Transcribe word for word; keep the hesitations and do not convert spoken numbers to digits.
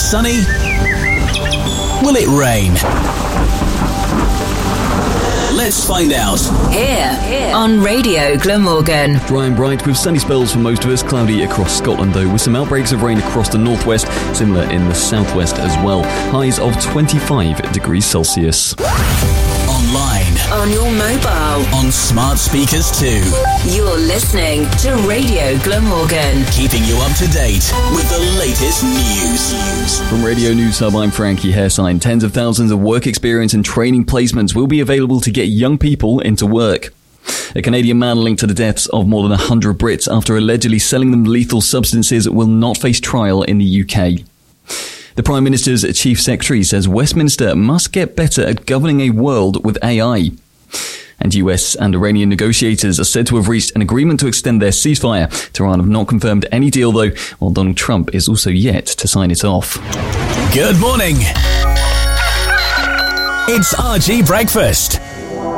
sunny? Will it rain? Let's find out. Here, here on Radio Glamorgan. Dry and bright with sunny spells for most of us. Cloudy across Scotland though, with some outbreaks of rain across the northwest, similar in the southwest as well. Highs of twenty-five degrees Celsius. Online. On your mobile. On smart speakers too. You're listening to Radio Glamorgan. Keeping you up to date with the latest news. From Radio News Hub, I'm Frankie Hairsign. Tens of thousands of work experience and training placements will be available to get young people into work. A Canadian man linked to the deaths of more than one hundred Brits after allegedly selling them lethal substances will not face trial in the U K. The Prime Minister's Chief Secretary says Westminster must get better at governing a world with A I. And U S and Iranian negotiators are said to have reached an agreement to extend their ceasefire. Tehran have not confirmed any deal, though, while Donald Trump is also yet to sign it off. Good morning. It's R G Breakfast.